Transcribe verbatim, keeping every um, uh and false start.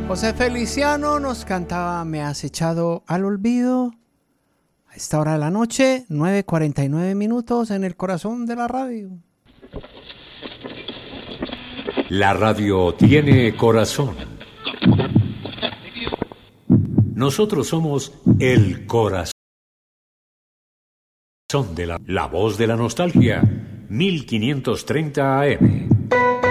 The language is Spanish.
José Feliciano nos cantaba Me has echado al olvido. A esta hora de la noche, nueve cuarenta y nueve minutos en el corazón de la radio. La radio tiene corazón. Nosotros somos el corazón de la, la voz de la nostalgia, mil quinientos treinta A M.